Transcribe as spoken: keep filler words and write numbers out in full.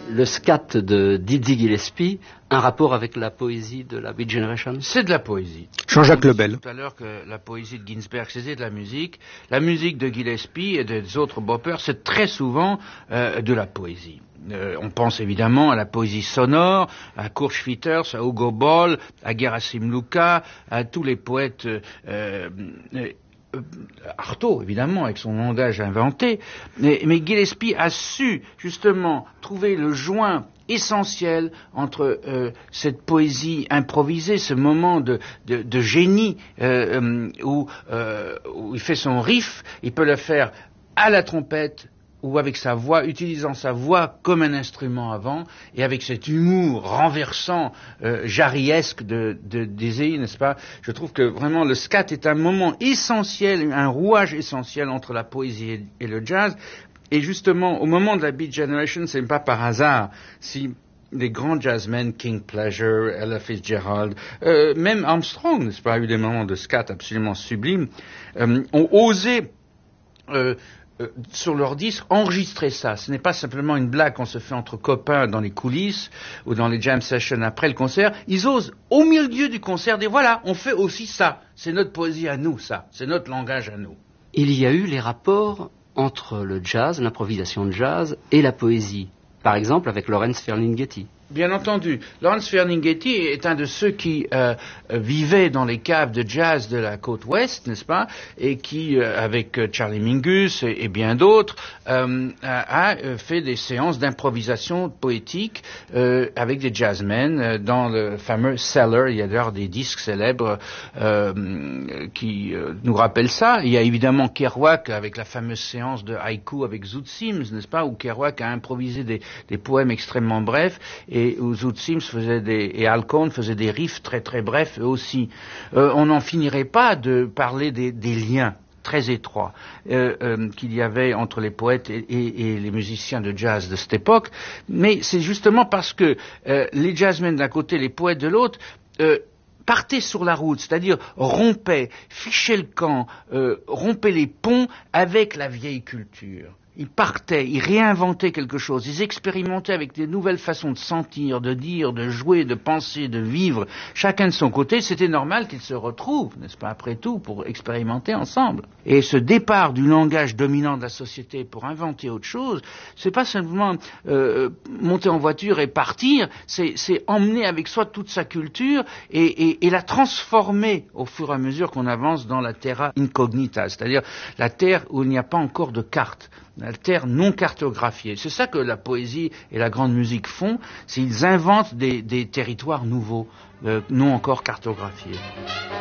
le scat de Dizzy Gillespie un rapport avec la poésie de la Beat Generation? C'est de la poésie. Jean-Jacques Lebel. Tout à l'heure que la poésie de Ginsberg, c'était de la musique. La musique de Gillespie et des autres boppers, c'est très souvent euh, de la poésie. Euh, on pense évidemment à la poésie sonore, à Kurt Schwitters, à Hugo Boll, à Gerasim Luka, à tous les poètes... Euh, euh, Euh, Artaud, évidemment, avec son langage inventé, mais, mais Gillespie a su, justement, trouver le joint essentiel entre euh, cette poésie improvisée, ce moment de, de, de génie euh, où, euh, où il fait son riff, il peut le faire à la trompette, ou avec sa voix, utilisant sa voix comme un instrument avant, et avec cet humour renversant, euh, jarriesque de, de Dizzy, n'est-ce pas? Je trouve que vraiment le scat est un moment essentiel, un rouage essentiel entre la poésie et, et le jazz. Et justement, au moment de la Beat Generation, c'est pas par hasard si les grands jazzmen, King Pleasure, Ella Fitzgerald, euh, même Armstrong, n'est-ce pas, a eu des moments de scat absolument sublimes, euh, ont osé euh, Euh, sur leur disque, enregistrer ça. Ce n'est pas simplement une blague qu'on se fait entre copains dans les coulisses ou dans les jam sessions après le concert. Ils osent, au milieu du concert, dire voilà, on fait aussi ça. C'est notre poésie à nous, ça. C'est notre langage à nous. Il y a eu les rapports entre le jazz, l'improvisation de jazz et la poésie. Par exemple, avec Lawrence Ferlinghetti. Bien entendu. Lawrence Ferlinghetti est un de ceux qui euh, vivait dans les caves de jazz de la côte ouest, n'est-ce pas, et qui, euh, avec Charlie Mingus et, et bien d'autres, euh, a, a fait des séances d'improvisation poétique euh, avec des jazzmen euh, dans le fameux Cellar. Il y a d'ailleurs des disques célèbres euh, qui euh, nous rappellent ça. Il y a évidemment Kerouac avec la fameuse séance de haïku avec Zoot Sims, n'est-ce pas, où Kerouac a improvisé des, des poèmes extrêmement brefs. Et et où Zoot Sims faisait des, et Al Cohn faisaient des riffs très très brefs eux aussi. Euh, on n'en finirait pas de parler des, des liens très étroits euh, euh, qu'il y avait entre les poètes et, et, et les musiciens de jazz de cette époque, mais c'est justement parce que euh, les jazzmen d'un côté, les poètes de l'autre, euh, partaient sur la route, c'est-à-dire rompaient, fichaient le camp, euh, rompaient les ponts avec la vieille culture. Ils partaient, ils réinventaient quelque chose, ils expérimentaient avec des nouvelles façons de sentir, de dire, de jouer, de penser, de vivre, chacun de son côté. C'était normal qu'ils se retrouvent, n'est-ce pas, après tout, pour expérimenter ensemble. Et ce départ du langage dominant de la société pour inventer autre chose, c'est pas simplement euh, monter en voiture et partir, c'est, c'est emmener avec soi toute sa culture et, et, et la transformer au fur et à mesure qu'on avance dans la terra incognita, c'est-à-dire la terre où il n'y a pas encore de carte. La terre non cartographiée. C'est ça que la poésie et la grande musique font, c'est qu'ils inventent des, des territoires nouveaux, euh, non encore cartographiés.